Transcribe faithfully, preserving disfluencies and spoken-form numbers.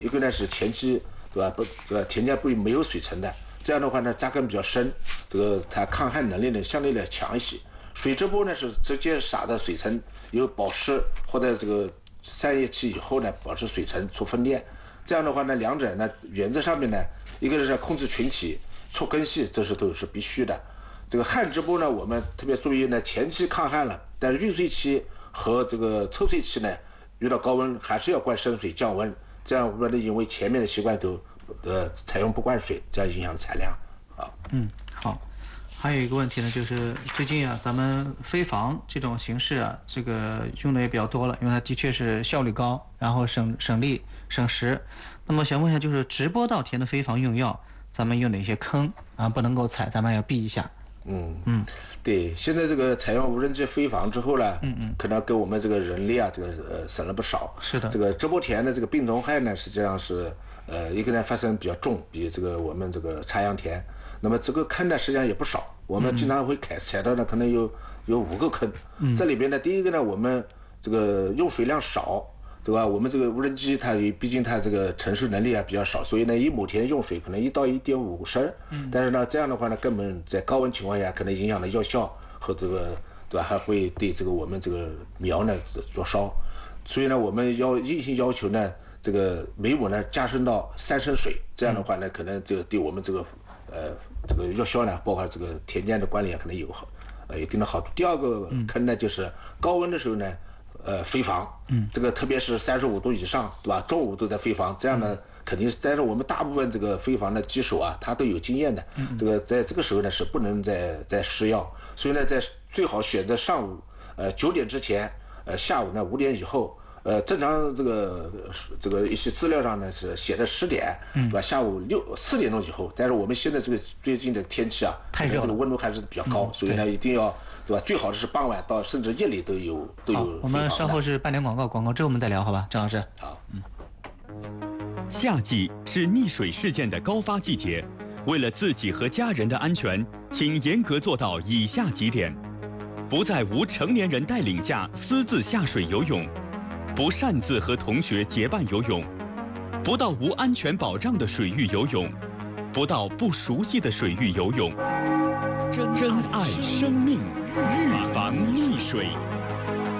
一个呢是前期对吧不对吧田间部位没有水层的，这样的话呢扎根比较深，这个它抗旱能力呢相对的强一些。水质波呢是直接撒的水层有保湿，或者这个散叶期以后呢保持水层出分裂。这样的话呢，两者呢原则上面呢，一个是控制群体，促根系，这是都是必须的。这个旱直播呢，我们特别注意呢，前期抗旱了，但是育水期和这个抽穗期呢，遇到高温还是要灌生水降温，这样不能因为前面的习惯都呃采用不灌水，这样影响产量啊。 嗯，好。还有一个问题呢，就是最近啊，咱们飞防这种形式啊，这个用的也比较多了，因为它的确是效率高，然后省省力省时。那么想问一下，就是直播稻田的飞防用药，咱们有哪些坑啊不能够踩，咱们要避一下。 嗯嗯，对，现在这个采用无人机飞防之后呢，嗯嗯，可能给我们这个人力啊，这个呃省了不少。 是的， 这个直播田的这个病虫害呢，实际上是呃一个呢发生比较重，比这个我们这个插秧田。那么这个坑呢，实际上也不少，我们经常会采采到呢，可能有有五个坑。嗯，这里边呢，第一个呢，我们这个用水量少，对吧？我们这个无人机它毕竟它这个承受能力啊比较少，所以呢，一亩田用水可能一到一点五升。嗯，但是呢，这样的话呢，根本在高温情况下，可能影响了药效和这个，对吧？还会对这个我们这个苗呢灼烧。所以呢，我们要硬性要求呢，这个每亩呢加深到三升水，这样的话呢，可能这个对我们这个呃这个药效呢，包括这个田间的管理啊，可能有好呃一定的好处。第二个坑呢，就是高温的时候呢，呃飞防，嗯，这个特别是三十五度以上，对吧？中午都在飞防，这样呢肯定是，但是我们大部分这个飞防的机手啊，他都有经验的，嗯，这个在这个时候呢是不能再再施药，所以呢，在最好选择上午呃九点之前，呃下午呢五点以后。呃，正常这个这个一些资料上呢是写的十点，嗯，对吧？下午六四点钟以后，但是我们现在这个最近的天气啊， 太热了， 这个温度还是比较高，嗯、所以呢一定要对吧？最好的是傍晚到甚至夜里都有都有。 我们稍后是半点广告，广告之后我们再聊，好吧，张老师。 好， 嗯。夏季是溺水事件的高发季节，为了自己和家人的安全，请严格做到以下几点：不在无成年人带领下私自下水游泳。不擅自和同学结伴游泳，不到无安全保障的水域游泳，不到不熟悉的水域游泳。珍爱生命，预防溺水。